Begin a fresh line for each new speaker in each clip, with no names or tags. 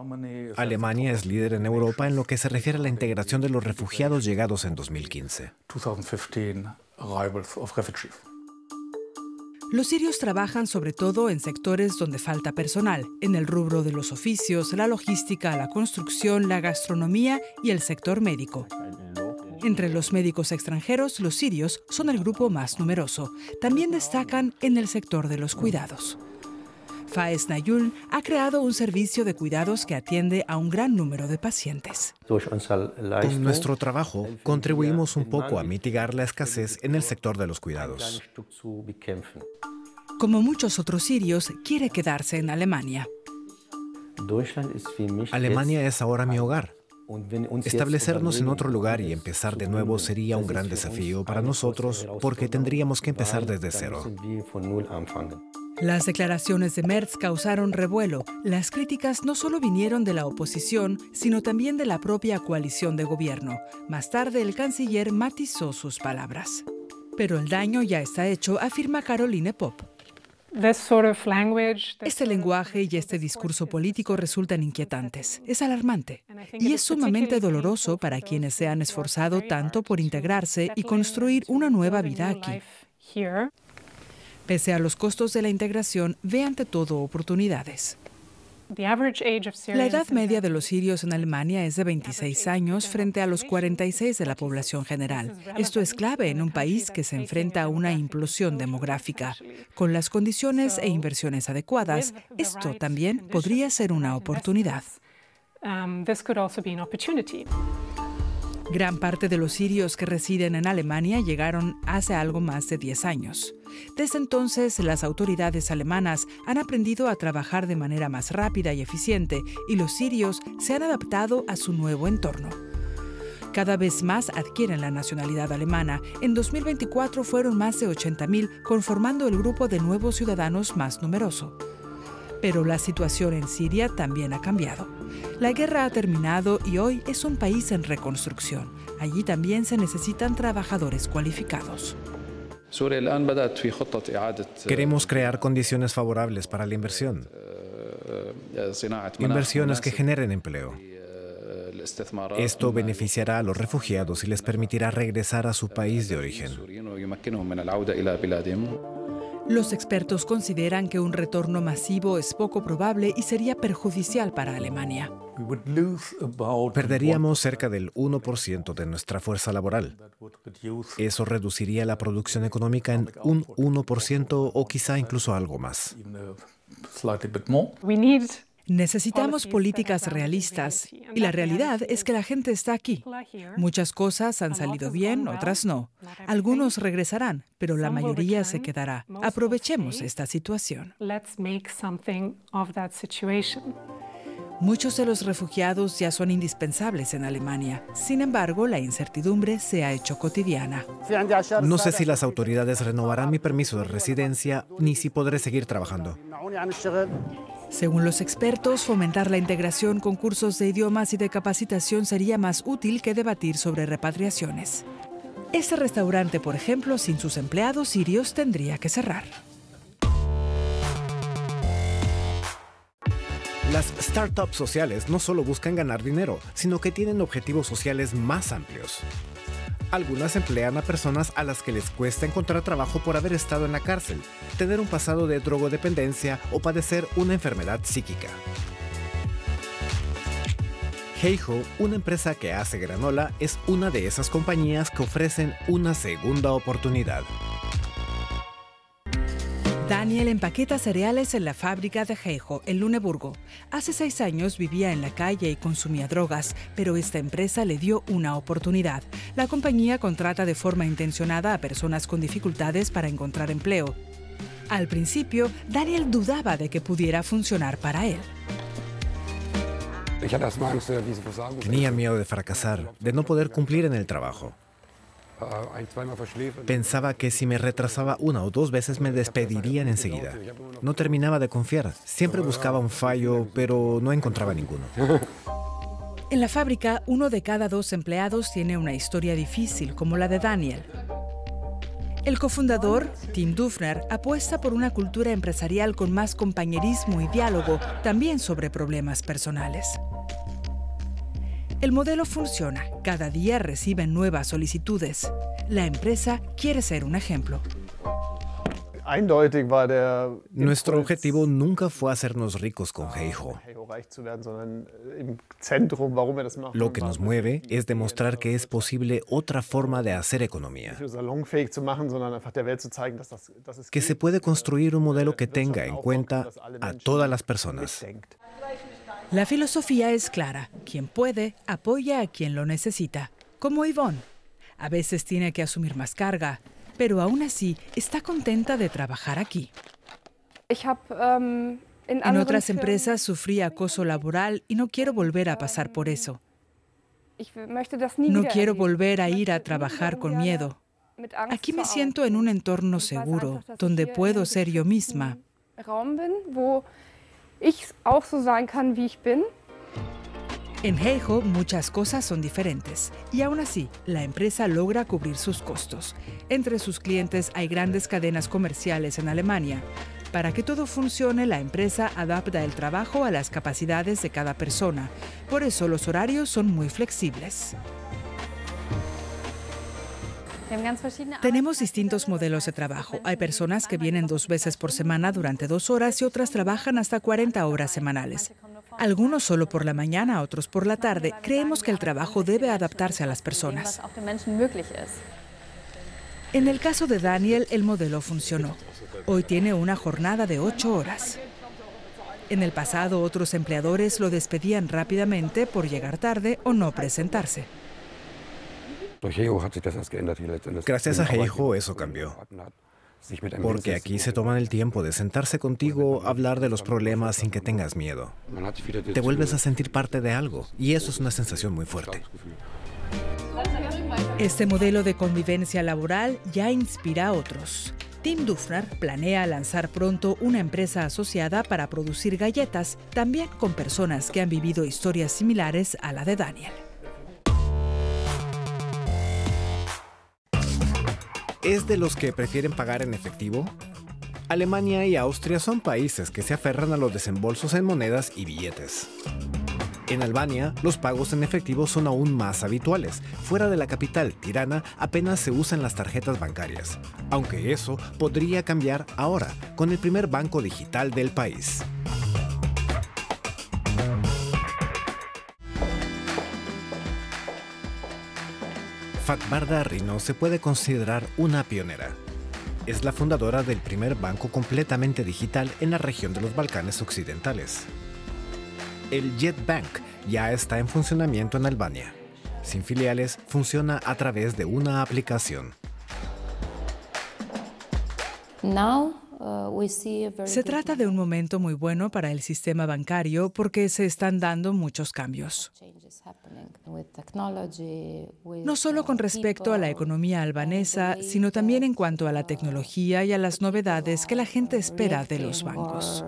Alemania es líder en Europa en lo que se refiere a la integración de los refugiados llegados en 2015.
Los sirios trabajan sobre todo en sectores donde falta personal, en el rubro de los oficios, la logística, la construcción, la gastronomía y el sector médico. Entre los médicos extranjeros, los sirios son el grupo más numeroso. También destacan en el sector de los cuidados. Faez Nayul ha creado un servicio de cuidados que atiende a un gran número de pacientes.
Con nuestro trabajo contribuimos un poco a mitigar la escasez en el sector de los cuidados.
Como muchos otros sirios, quiere quedarse en Alemania.
Alemania es ahora mi hogar. Establecernos en otro lugar y empezar de nuevo sería un gran desafío para nosotros porque tendríamos que empezar desde cero.
Las declaraciones de Merz causaron revuelo. Las críticas no solo vinieron de la oposición, sino también de la propia coalición de gobierno. Más tarde, el canciller matizó sus palabras. Pero el daño ya está hecho, afirma Caroline Popp. Este lenguaje y este discurso político resultan inquietantes. Es alarmante. Y es sumamente doloroso para quienes se han esforzado tanto por integrarse y construir una nueva vida aquí. Pese a los costos de la integración, ve ante todo oportunidades. La edad media de los sirios en Alemania es de 26 años frente a los 46 de la población general. Esto es clave en un país que se enfrenta a una implosión demográfica. Con las condiciones e inversiones adecuadas, esto también podría ser una oportunidad. Gran parte de los sirios que residen en Alemania llegaron hace algo más de 10 años. Desde entonces, las autoridades alemanas han aprendido a trabajar de manera más rápida y eficiente, y los sirios se han adaptado a su nuevo entorno. Cada vez más adquieren la nacionalidad alemana. En 2024 fueron más de 80.000, conformando el grupo de nuevos ciudadanos más numeroso. Pero la situación en Siria también ha cambiado. La guerra ha terminado y hoy es un país en reconstrucción. Allí también se necesitan trabajadores cualificados.
Queremos crear condiciones favorables para la inversión. Inversiones que generen empleo. Esto beneficiará a los refugiados y les permitirá regresar a su país de origen.
Los expertos consideran que un retorno masivo es poco probable y sería perjudicial para Alemania.
Perderíamos cerca del 1% de nuestra fuerza laboral. Eso reduciría la producción económica en un 1% o quizá incluso algo más.
Necesitamos políticas realistas y la realidad es que la gente está aquí. Muchas cosas han salido bien, otras no. Algunos regresarán, pero la mayoría se quedará. Aprovechemos esta situación. Muchos de los refugiados ya son indispensables en Alemania. Sin embargo, la incertidumbre se ha hecho cotidiana.
No sé si las autoridades renovarán mi permiso de residencia ni si podré seguir trabajando.
Según los expertos, fomentar la integración con cursos de idiomas y de capacitación sería más útil que debatir sobre repatriaciones. Este restaurante, por ejemplo, sin sus empleados sirios tendría que cerrar.
Las startups sociales no solo buscan ganar dinero, sino que tienen objetivos sociales más amplios. Algunas emplean a personas a las que les cuesta encontrar trabajo por haber estado en la cárcel, tener un pasado de drogodependencia o padecer una enfermedad psíquica. Heijo, una empresa que hace granola, es una de esas compañías que ofrecen una segunda oportunidad.
Daniel empaqueta cereales en la fábrica de Heijo, en Luneburgo. Hace 6 años vivía en la calle y consumía drogas, pero esta empresa le dio una oportunidad. La compañía contrata de forma intencionada a personas con dificultades para encontrar empleo. Al principio, Daniel dudaba de que pudiera funcionar para él.
Tenía miedo de fracasar, de no poder cumplir en el trabajo. Pensaba que si me retrasaba 1 o 2 veces me despedirían enseguida. No terminaba de confiar. Siempre buscaba un fallo, pero no encontraba ninguno.
En la fábrica, 1 de cada 2 empleados tiene una historia difícil, como la de Daniel. El cofundador, Tim Dufner, apuesta por una cultura empresarial con más compañerismo y diálogo, también sobre problemas personales. El modelo funciona. Cada día reciben nuevas solicitudes. La empresa quiere ser un ejemplo.
Nuestro objetivo nunca fue hacernos ricos con Heiho. Lo que nos mueve es demostrar que es posible otra forma de hacer economía. Que se puede construir un modelo que tenga en cuenta a todas las personas.
La filosofía es clara. Quien puede, apoya a quien lo necesita. Como Yvonne. A veces tiene que asumir más carga, pero aún así está contenta de trabajar aquí. En otras empresas sufrí acoso laboral y no quiero volver a pasar por eso. No quiero volver a ir a trabajar con miedo. Aquí me siento en un entorno seguro, donde puedo ser yo misma. En Heiho muchas cosas son diferentes y aún así la empresa logra cubrir sus costos. Entre sus clientes hay grandes cadenas comerciales en Alemania. Para que todo funcione, la empresa adapta el trabajo a las capacidades de cada persona. Por eso los horarios son muy flexibles. Tenemos distintos modelos de trabajo. Hay personas que vienen 2 veces por semana durante 2 horas y otras trabajan hasta 40 horas semanales. Algunos solo por la mañana, otros por la tarde. Creemos que el trabajo debe adaptarse a las personas. En el caso de Daniel, el modelo funcionó. Hoy tiene una jornada de 8 horas. En el pasado, otros empleadores lo despedían rápidamente por llegar tarde o no presentarse.
Gracias a Heiho eso cambió. Porque aquí se toman el tiempo de sentarse contigo, hablar de los problemas sin que tengas miedo. Te vuelves a sentir parte de algo y eso es una sensación muy fuerte.
Este modelo de convivencia laboral ya inspira a otros. Tim Dufner planea lanzar pronto una empresa asociada para producir galletas, también con personas que han vivido historias similares a la de Daniel.
¿Es de los que prefieren pagar en efectivo? Alemania y Austria son países que se aferran a los desembolsos en monedas y billetes. En Albania, los pagos en efectivo son aún más habituales. Fuera de la capital, Tirana, apenas se usan las tarjetas bancarias. Aunque eso podría cambiar ahora, con el primer banco digital del país. Fatbarda Rino se puede considerar una pionera. Es la fundadora del primer banco completamente digital en la región de los Balcanes Occidentales. El JetBank ya está en funcionamiento en Albania. Sin filiales, funciona a través de una aplicación.
Se trata de un momento muy bueno para el sistema bancario porque se están dando muchos cambios. No solo con respecto a la economía albanesa, sino también en cuanto a la tecnología y a las novedades que la gente espera de los bancos.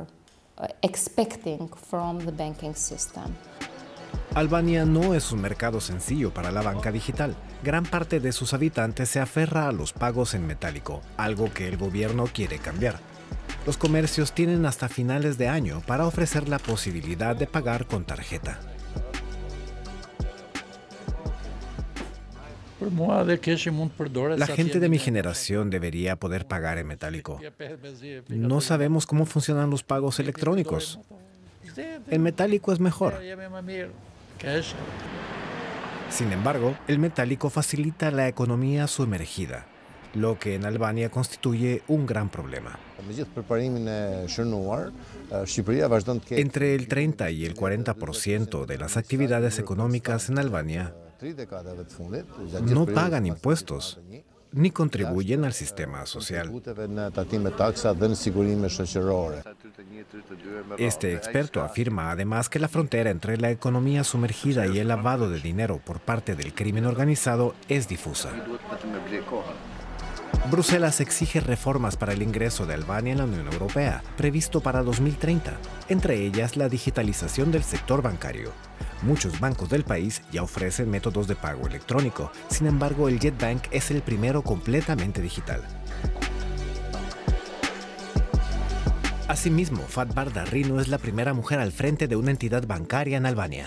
Albania no es un mercado sencillo para la banca digital. Gran parte de sus habitantes se aferra a los pagos en metálico, algo que el gobierno quiere cambiar. Los comercios tienen hasta finales de año para ofrecer la posibilidad de pagar con tarjeta. La gente de mi generación debería poder pagar en metálico. No sabemos cómo funcionan los pagos electrónicos. El metálico es mejor. Sin embargo, el metálico facilita la economía sumergida, lo que en Albania constituye un gran problema. Entre el 30 y el 40% de las actividades económicas en Albania no pagan impuestos ni contribuyen al sistema social. Este experto afirma además que la frontera entre la economía sumergida y el lavado de dinero por parte del crimen organizado es difusa. Bruselas exige reformas para el ingreso de Albania en la Unión Europea, previsto para 2030, entre ellas la digitalización del sector bancario. Muchos bancos del país ya ofrecen métodos de pago electrónico, sin embargo el Jet Bank es el primero completamente digital. Asimismo, Fatbar Darrino es la primera mujer al frente de una entidad bancaria en Albania.